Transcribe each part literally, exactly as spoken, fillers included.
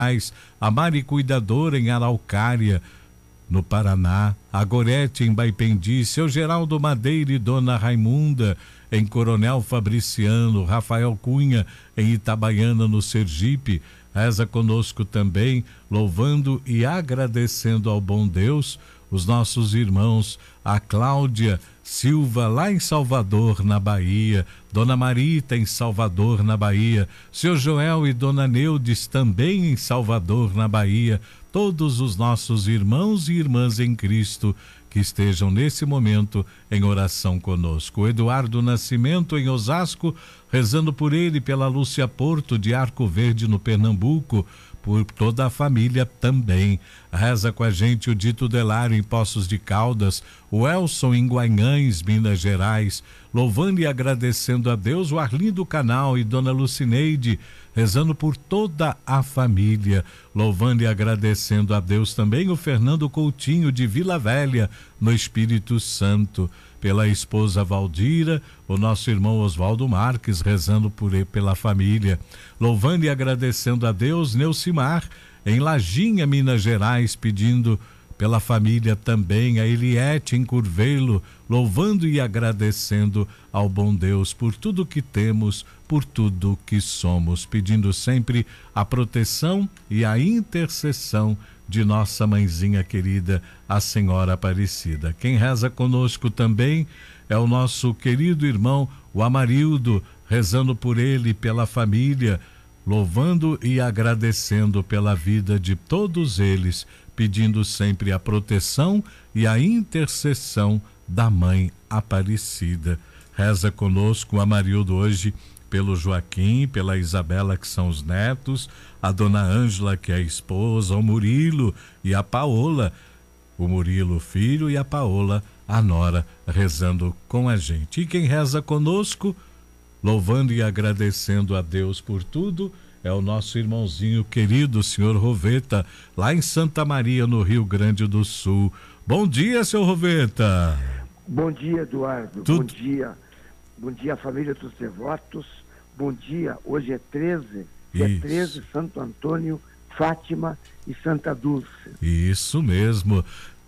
a Mari Cuidadora em Araucária, no Paraná, a Gorete em Baipendi, seu Geraldo Madeira e Dona Raimunda em Coronel Fabriciano, Rafael Cunha em Itabaiana, no Sergipe. Reza conosco também, louvando e agradecendo ao bom Deus, os nossos irmãos, a Cláudia Silva lá em Salvador, na Bahia, Dona Marita em Salvador, na Bahia, seu Joel e Dona Neudes também em Salvador, na Bahia, todos os nossos irmãos e irmãs em Cristo que estejam nesse momento em oração conosco. O Eduardo Nascimento em Osasco, rezando por ele, pela Lúcia Porto de Arco Verde no Pernambuco, por toda a família também. Reza com a gente o Dito Delário em Poços de Caldas, o Elson em Guanhães, Minas Gerais, louvando e agradecendo a Deus, o Arlindo Canal e Dona Lucineide, rezando por toda a família, louvando e agradecendo a Deus também o Fernando Coutinho de Vila Velha, no Espírito Santo, pela esposa Valdira, o nosso irmão Oswaldo Marques, rezando por ele, pela família, louvando e agradecendo a Deus, Neucimar, em Lajinha, Minas Gerais, pedindo pela família também, a Eliette em Curvelo, louvando e agradecendo ao bom Deus por tudo que temos, por tudo que somos, pedindo sempre a proteção e a intercessão de nossa mãezinha querida, a Senhora Aparecida. Quem reza conosco também é o nosso querido irmão, o Amarildo, rezando por ele e pela família, louvando e agradecendo pela vida de todos eles, pedindo sempre a proteção e a intercessão da Mãe Aparecida. Reza conosco o Amarildo hoje pelo Joaquim, pela Isabela, que são os netos, a Dona Ângela, que é a esposa, o Murilo e a Paola, o Murilo, filho, e a Paola, a nora, rezando com a gente. E quem reza conosco, louvando e agradecendo a Deus por tudo, é o nosso irmãozinho querido, senhor Roveta, lá em Santa Maria, no Rio Grande do Sul. Bom dia, seu Roveta. Bom dia, Eduardo. Tudo... Bom dia. Bom dia, família dos devotos. Bom dia. Hoje é treze. Dia treze, Santo Antônio, Fátima e Santa Dulce. Isso mesmo.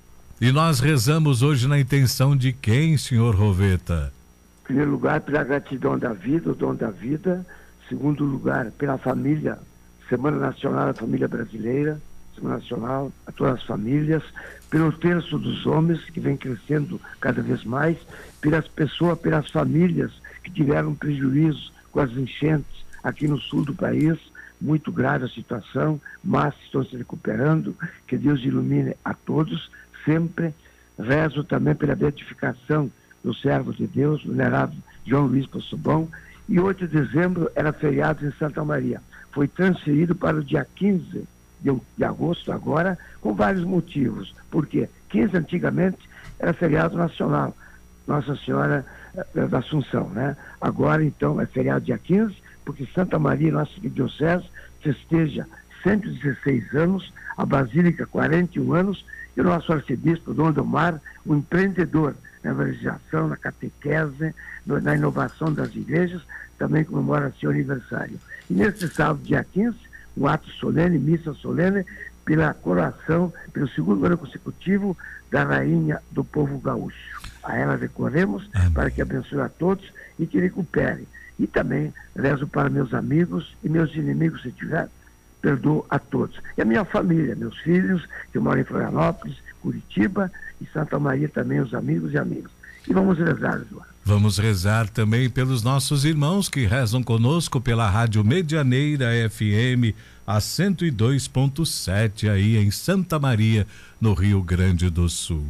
E nós rezamos hoje na intenção de quem, senhor Roveta? Em primeiro lugar, pela gratidão da vida, o dom da vida. Segundo lugar, pela família, Semana Nacional da Família Brasileira, Semana Nacional a todas as famílias, pelo terço dos homens, que vem crescendo cada vez mais, pelas pessoas, pelas famílias que tiveram prejuízo com as enchentes aqui no sul do país, muito grave a situação, mas estão se recuperando, que Deus ilumine a todos, sempre. Rezo também pela beatificação do servo de Deus, venerável João Luiz Possobão. E oito de dezembro era feriado em Santa Maria. Foi transferido para o dia quinze de agosto agora, com vários motivos. Por quê? quinze antigamente era feriado nacional, Nossa Senhora da Assunção, né? Agora, então, é feriado dia quinze, porque Santa Maria, nossa diocese, festeja cento e dezesseis anos, a Basílica quarenta e um anos, e o nosso arcebispo, Dom Domar, um empreendedor na evangelização, na catequese, no, na inovação das igrejas, também comemora seu aniversário. E neste sábado, dia quinze, um ato solene, missa solene, pela coroação, pelo segundo ano consecutivo, da Rainha do Povo Gaúcho. A ela recorremos para que abençoe a todos e que recupere. E também rezo para meus amigos e meus inimigos, se tiver, perdoo a todos. E a minha família, meus filhos, que moram em Florianópolis, Curitiba e Santa Maria também, os amigos e amigas. E vamos rezar, Eduardo. Vamos rezar também pelos nossos irmãos que rezam conosco pela Rádio Medianeira F M, a cento e dois ponto sete, aí em Santa Maria, no Rio Grande do Sul.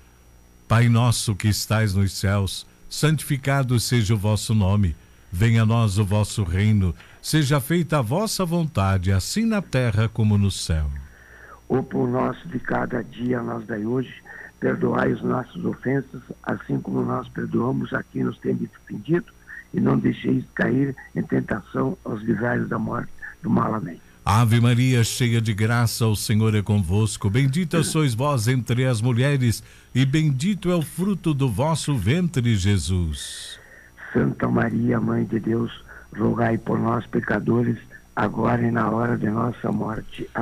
Pai nosso que estais nos céus, santificado seja o vosso nome. Venha a nós o vosso reino. Seja feita a vossa vontade, assim na terra como no céu. O pão nosso de cada dia nós dai hoje. Perdoai as nossas ofensas, assim como nós perdoamos a quem nos tem ofendido, e não deixeis cair em tentação aos livrai da morte do mal. Amém. Ave Maria, cheia de graça, o Senhor é convosco. Bendita sois vós entre as mulheres, e bendito é o fruto do vosso ventre, Jesus. Santa Maria, Mãe de Deus, rogai por nós, pecadores, agora e na hora de nossa morte.